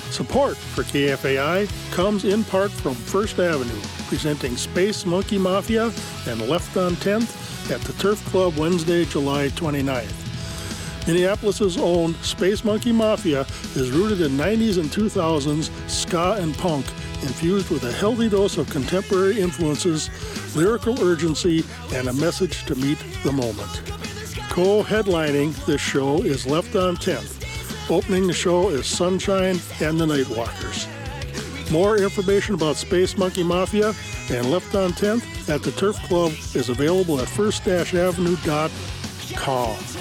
Support for KFAI comes in part from First Avenue, presenting Space Monkey Mafia and Left on 10th at the Turf Club Wednesday, July 29th. Minneapolis' own Space Monkey Mafia is rooted in 90s and 2000s ska and punk, infused with a healthy dose of contemporary influences, lyrical urgency, and a message to meet the moment. Co-headlining this show is Left on 10th. Opening the show is Sunshine and the Nightwalkers. More information about Space Monkey Mafia and Left on 10th at the Turf Club is available at first-avenue.com.